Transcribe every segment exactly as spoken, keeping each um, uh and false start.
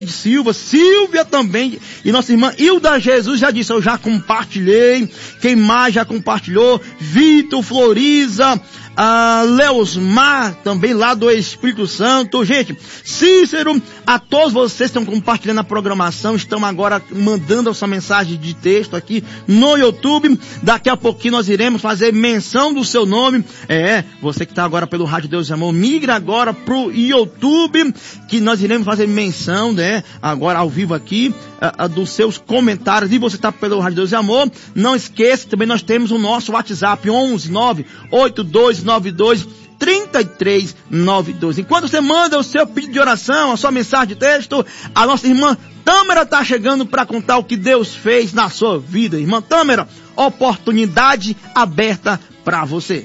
Silva, Silvia também, e nossa irmã Hilda Jesus já disse, eu já compartilhei, quem mais já compartilhou, Vitor, Floriza, a Leosmar, também lá do Espírito Santo, gente, Cícero, a todos vocês que estão compartilhando a programação, estão agora mandando a sua mensagem de texto aqui no YouTube, daqui a pouquinho nós iremos fazer menção do seu nome, é, você que está agora pelo Rádio Deus e Amor, migra agora pro YouTube, que nós iremos fazer menção, né, agora ao vivo aqui, a, a, dos seus comentários, e você está pelo Rádio Deus e Amor, não esqueça, também nós temos o nosso WhatsApp, onze nove oito dois nove dois três três nove dois. Enquanto você manda o seu pedido de oração, a sua mensagem de texto, a nossa irmã Tâmara está chegando para contar o que Deus fez na sua vida. Irmã Tâmara, oportunidade aberta para você.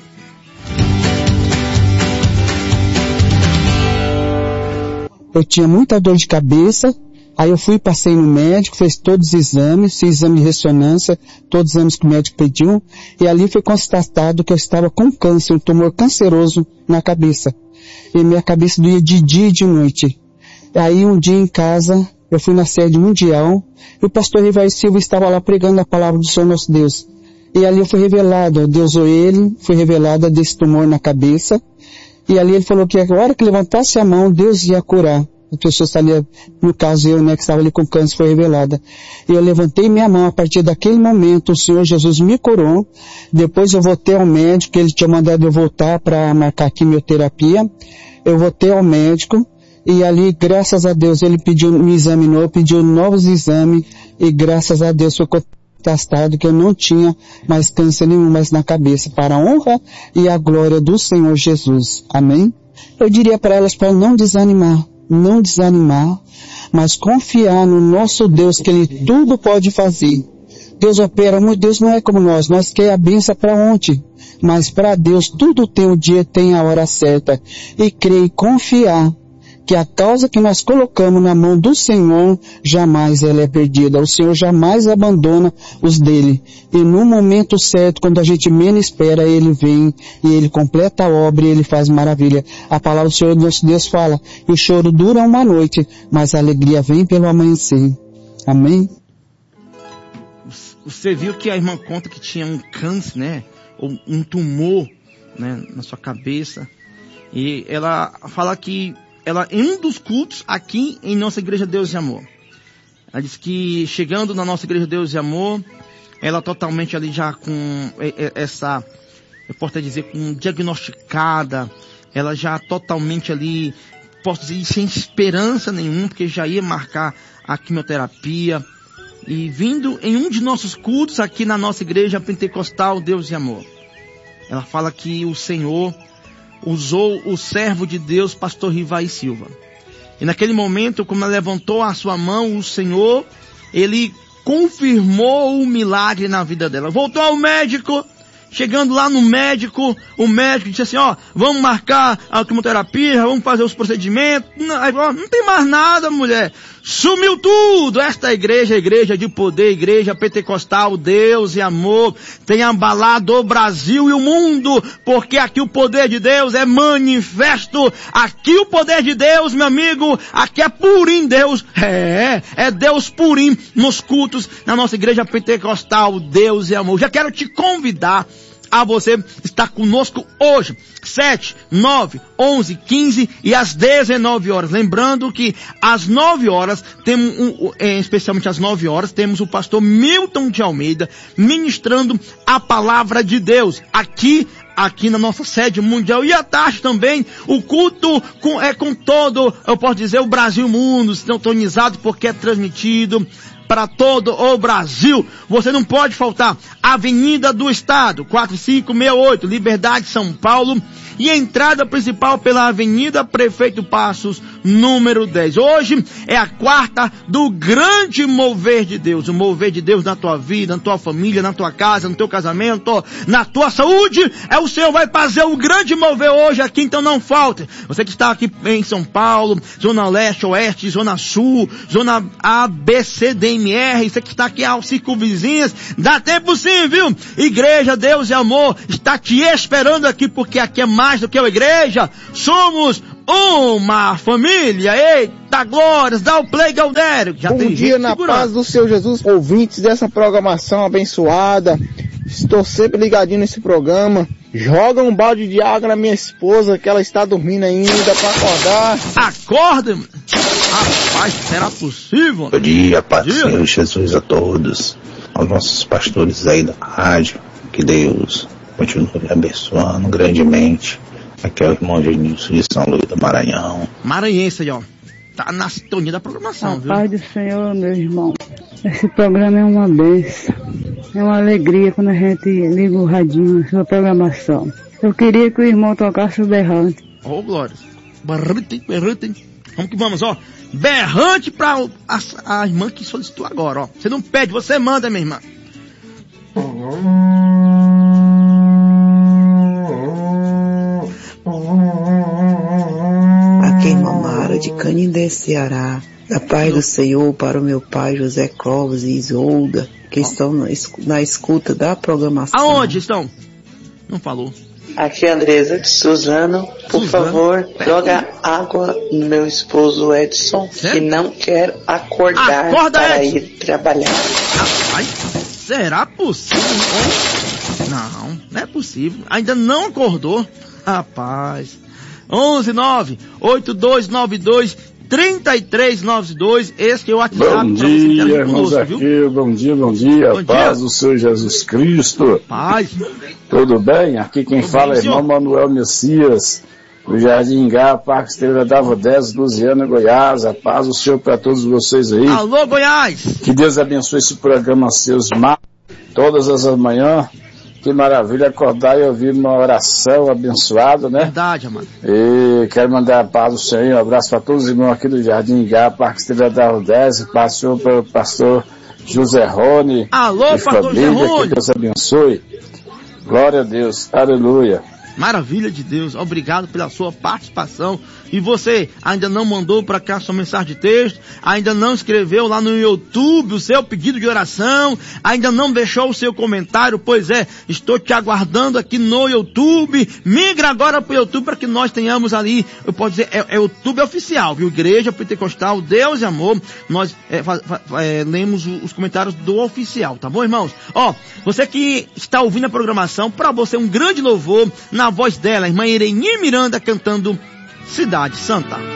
Eu tinha muita dor de cabeça, aí eu fui, passei no médico, fez todos os exames, fiz exame de ressonância, todos os exames que o médico pediu, e ali foi constatado que eu estava com câncer, um tumor canceroso na cabeça. E minha cabeça doía de dia e de noite. Aí um dia em casa, eu fui na sede mundial, e o pastor Rivaí Silva estava lá pregando a palavra do Senhor nosso Deus. E ali eu fui revelado, Deus ou ele, foi revelada desse tumor na cabeça, e ali ele falou que a hora que levantasse a mão, Deus ia curar. A pessoa está ali, no caso eu, né, que estava ali com câncer, foi revelada. E eu levantei minha mão, a partir daquele momento, o Senhor Jesus me curou. Depois eu voltei ao médico, ele tinha mandado eu voltar para marcar quimioterapia. Eu voltei ao médico, e ali, graças a Deus, ele pediu, me examinou, pediu novos exames, e graças a Deus foi constatado que eu não tinha mais câncer nenhum mais na cabeça, para a honra e a glória do Senhor Jesus. Amém? Eu diria para elas para não desanimar. Não desanimar, mas confiar no nosso Deus, que Ele tudo pode fazer. Deus opera, mas Deus não é como nós, nós quer a bênção para ontem, mas para Deus tudo tem o dia, tem a hora certa, e crer e confiar que a causa que nós colocamos na mão do Senhor, jamais ela é perdida. O Senhor jamais abandona os dele. E no momento certo, quando a gente menos espera, ele vem e ele completa a obra e ele faz maravilha. A palavra do Senhor, nosso Deus, fala, e o choro dura uma noite, mas a alegria vem pelo amanhecer. Amém? Você viu que a irmã conta que tinha um câncer, né? Ou um tumor, né? Na sua cabeça. E ela fala que ela, em um dos cultos aqui em nossa Igreja Deus e Amor, ela disse que chegando na nossa Igreja Deus e Amor, ela totalmente ali já com essa, eu posso dizer, com diagnosticada, ela já totalmente ali, posso dizer, sem esperança nenhuma, porque já ia marcar a quimioterapia, e vindo em um de nossos cultos aqui na nossa Igreja Pentecostal Deus e Amor, ela fala que o Senhor usou o servo de Deus, pastor Rivaí Silva. E naquele momento, como ela levantou a sua mão, o Senhor, ele confirmou o milagre na vida dela. Voltou ao médico, chegando lá no médico, o médico disse assim, ó, vamos marcar a quimioterapia, vamos fazer os procedimentos. Não, aí, ó, não tem mais nada, mulher. Sumiu tudo. Esta igreja, a igreja de poder, igreja pentecostal, Deus e amor, tem abalado o Brasil e o mundo, porque aqui o poder de Deus é manifesto. Aqui o poder de Deus, meu amigo, aqui é purim Deus. É, é Deus purim nos cultos na nossa igreja pentecostal, Deus e amor. Já quero te convidar a você estar conosco hoje, sete, nove, onze, quinze e às dezenove horas. Lembrando que às nove horas, temos um, especialmente às nove horas, temos o pastor Milton de Almeida ministrando a palavra de Deus aqui, aqui na nossa sede mundial. E à tarde também, o culto com, é com todo, eu posso dizer, o Brasil e o mundo, sintonizado, porque é transmitido para todo o Brasil. Você não pode faltar. Avenida do Estado, quatro cinco seis oito, Liberdade, São Paulo. E a entrada principal pela Avenida Prefeito Passos, número dez. Hoje é a quarta do grande mover de Deus. O mover de Deus na tua vida, na tua família, na tua casa, no teu casamento, na tua saúde. É o Senhor vai fazer o grande mover hoje aqui, então não falte. Você que está aqui em São Paulo, Zona Leste, Oeste, Zona Sul, Zona A, B, C, D, M, R. Você que está aqui aos circunvizinhos, dá tempo sim, viu? Igreja Deus e Amor está te esperando aqui, porque aqui é mais mais do que a igreja, somos uma família. Eita glórias, dá o play, Galdério. Já Bom tem dia na segurando. paz do Senhor Jesus, ouvintes dessa programação abençoada. Estou sempre ligadinho nesse programa. Joga um balde de água na minha esposa, que ela está dormindo ainda pra acordar. Acorda, mano. Rapaz, será possível? Bom dia, Pai do Dia. Senhor Jesus a todos, aos nossos pastores aí da rádio, que Deus continue me abençoando grandemente. Aqui é o irmão Genilson de São Luís do Maranhão. Maranhense aí, ó. Tá na sintonia da programação, A viu? paz do Senhor, meu irmão. Esse programa é uma bênção. É uma alegria quando a gente liga o radinho na sua programação. Eu queria que o irmão tocasse o berrante. Ô, glória. Berrante, berrante. Vamos que vamos, ó. Berrante pra o- a, a irmã que solicitou agora, ó. Você não pede, você manda, minha irmã. Aqui em Mamara, de Canindé, Ceará, da paz do Senhor para o meu pai José Clóvis e Isolda, que estão na, escu- na escuta da programação. Aonde estão? Não falou. Aqui é a Andresa de Suzano. Por Suzano. favor, joga água no meu esposo Edson, Sério? que não quer acordar Acorda, para Edson. ir trabalhar. Rapaz, será possível? Não, não é possível. Ainda não acordou. Rapaz. onze nove oito dois nove dois três três nove dois. Esse que é o WhatsApp. Bom pra você dia, interagir irmãos conosco, aqui, viu? bom dia, bom dia, Bom paz dia. do Senhor Jesus Cristo, Paz. tudo bem? Aqui quem Tudo fala bem, é irmão senhor? Manuel Messias, do Jardim Ingá, Parque Estrela d'Água dez, Luziana, Goiás, a paz do Senhor para todos vocês aí, Alô, Goiás. que Deus abençoe esse programa seus mar, todas as manhãs, que maravilha acordar e ouvir uma oração abençoada, né? Verdade, amado. E quero mandar a paz do Senhor, um abraço para todos os irmãos aqui do Jardim Ingá, Parque Estrela d'Água dez, pastor para o pastor José Rony Alô, e pastor família, José Rony. que Deus abençoe. Glória a Deus, aleluia. Maravilha de Deus, obrigado pela sua participação. E você ainda não mandou para cá sua mensagem de texto, ainda não escreveu lá no YouTube o seu pedido de oração, ainda não deixou o seu comentário, pois é, estou te aguardando aqui no YouTube. Migra agora para o YouTube para que nós tenhamos ali, eu posso dizer, é, é o YouTube oficial, viu? Igreja Pentecostal, Deus e Amor. Nós é, fa, fa, é, lemos os comentários do oficial, tá bom, irmãos? Ó, você que está ouvindo a programação, para você um grande louvor na voz dela, a irmã Irene Miranda cantando Cidade Santa.